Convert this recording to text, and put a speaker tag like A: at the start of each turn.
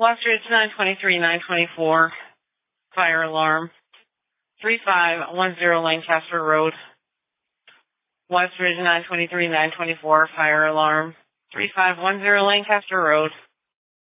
A: Westridge 923-924, fire alarm. 3510 Lancaster Road. Westridge 923-924, fire alarm. 3510 Lancaster Road.